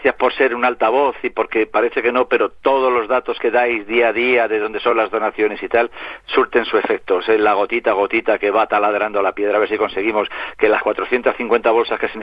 gracias por ser un altavoz y porque parece que no, pero todos los datos que dais día a día de dónde son las donaciones y tal, surten su efecto. Es la gotita a gotita que va taladrando la piedra, a ver si conseguimos que las 450 bolsas que se